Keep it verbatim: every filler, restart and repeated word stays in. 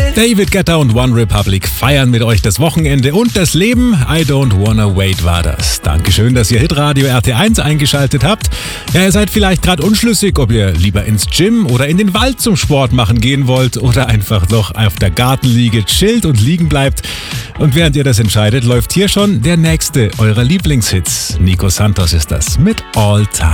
David Guetta und One Republic feiern mit euch das Wochenende und das Leben. I Don't Wanna Wait war das. Dankeschön, dass ihr Hitradio R T eins eingeschaltet habt. Ja, ihr seid vielleicht gerade unschlüssig, ob ihr lieber ins Gym oder in den Wald zum Sport machen gehen wollt oder einfach noch auf der Gartenliege chillt und liegen bleibt. Und während ihr das entscheidet, läuft hier schon der nächste eurer Lieblingshits. Nico Santos ist das mit All Time.